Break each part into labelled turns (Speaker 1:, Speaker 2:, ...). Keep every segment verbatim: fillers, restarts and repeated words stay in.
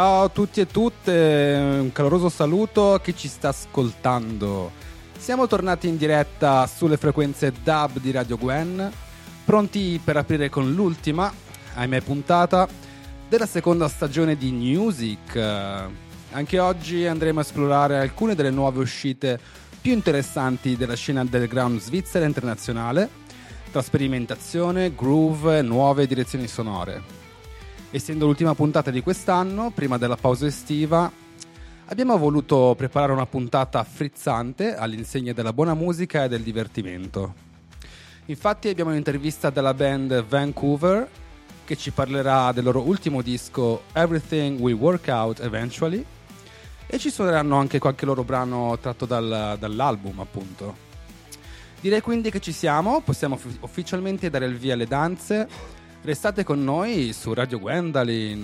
Speaker 1: Ciao a tutti e tutte, un caloroso saluto a chi ci sta ascoltando. Siamo tornati in diretta sulle frequenze D A B di Radio Gwen, pronti per aprire con l'ultima, ahimè puntata, della seconda stagione di Music. Anche oggi andremo a esplorare alcune delle nuove uscite più interessanti della scena underground svizzera e internazionale, tra sperimentazione, groove e nuove direzioni sonore. Essendo l'ultima puntata di quest'anno, prima della pausa estiva, abbiamo voluto preparare una puntata frizzante all'insegna della buona musica e del divertimento. Infatti abbiamo un'intervista della band Vancouver che ci parlerà del loro ultimo disco Everything Will Work Out Eventually e ci suoneranno anche qualche loro brano tratto dal, dall'album, appunto. Direi quindi che ci siamo, possiamo f- ufficialmente dare il via alle danze. Restate con noi su Radio Gwendalin.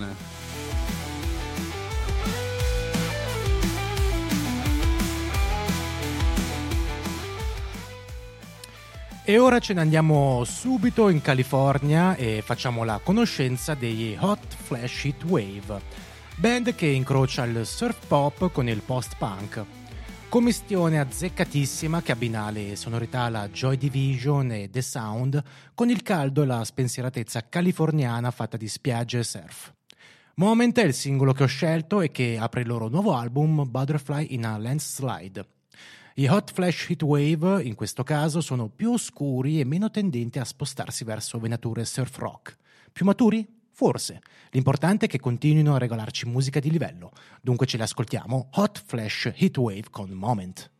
Speaker 2: E ora ce ne andiamo subito in California e facciamo la conoscenza degli Hot Flash Heat Wave, band che incrocia il surf pop con il post-punk. Commistione azzeccatissima che abbina le sonorità alla Joy Division e The Sound con il caldo e la spensieratezza californiana fatta di spiagge e surf. Moment è il singolo che ho scelto e che apre il loro nuovo album Butterfly in a Landslide. Gli Hot Flash Heat Wave in questo caso sono più oscuri e meno tendenti a spostarsi verso venature surf rock. Più maturi? Forse. L'importante è che continuino a regalarci musica di livello. Dunque ce le ascoltiamo. Hot Flash Heat Wave con Moment.